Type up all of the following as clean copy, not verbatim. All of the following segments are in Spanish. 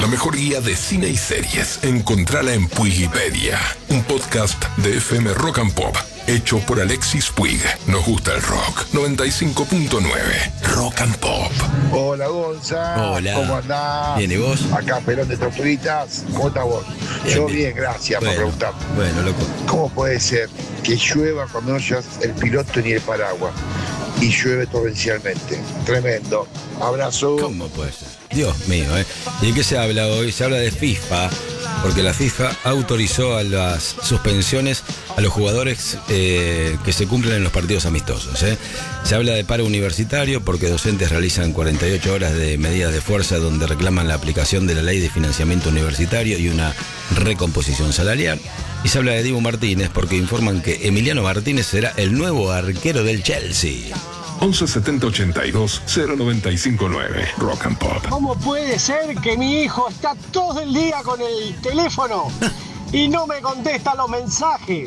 la mejor guía de cine y series. Encontrala en Puigipedia, un podcast de FM Rock and Pop, hecho por Alexis Puig. Nos gusta el rock. 95.9 Rock and Pop. Hola Gonza. Hola. ¿Cómo andás? Bien, ¿y vos? Acá Perón de Tortuguitas. ¿Cómo estás vos? Bien, Yo bien. bien, gracias por preguntar. Bueno, loco. ¿Cómo puede ser que llueva cuando no llevas el piloto ni el paraguas? Y llueve torrencialmente. Tremendo. Abrazo. ¿Cómo puede ser? Dios mío, ¿eh? ¿Y de qué se habla hoy? Se habla de FIFA, porque la FIFA autorizó a las suspensiones a los jugadores que se cumplen en los partidos amistosos, ¿eh? Se habla de paro universitario porque docentes realizan 48 horas de medidas de fuerza donde reclaman la aplicación de la ley de financiamiento universitario y una recomposición salarial. Y se habla de Dibu Martínez porque informan que Emiliano Martínez será el nuevo arquero del Chelsea. 11 70 82 095 9 Rock and Pop. ¿Cómo puede ser que mi hijo está todo el día con el teléfono y no me contesta los mensajes?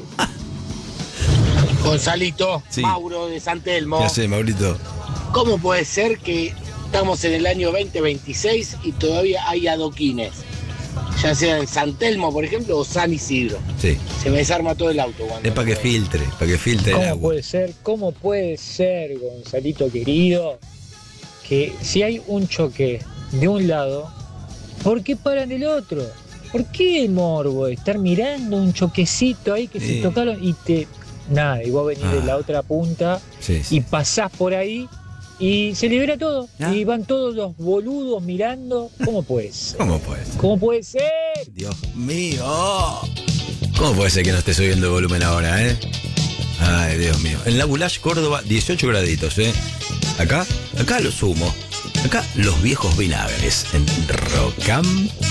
Gonzalito, Sí. Mauro de San Telmo. ¿Qué hace, Maurito? ¿Cómo puede ser que estamos en el año 2026 y todavía hay adoquines? Ya sea en San Telmo, por ejemplo, o San Isidro. Sí. Se me desarma todo el auto. Es para que filtre el ¿Cómo agua. puede ser, Gonzalito querido, que si hay un choque de un lado, ¿por qué paran el otro? ¿Por qué el morbo de estar mirando un choquecito ahí que Sí. se tocaron y nada, y vos venís de la otra punta Sí, sí. y pasás por ahí y se libera todo? Ah. Y van todos los boludos mirando. ¿Cómo puede ser? ¿Cómo puede ser? ¿Cómo puede ser? Dios mío. ¿Cómo puede ser que no esté subiendo el volumen ahora, eh? Ay, Dios mío. En la Goulash, Córdoba, 18 graditos, ¿eh? Acá lo sumo. Acá los viejos vinagres en Rock and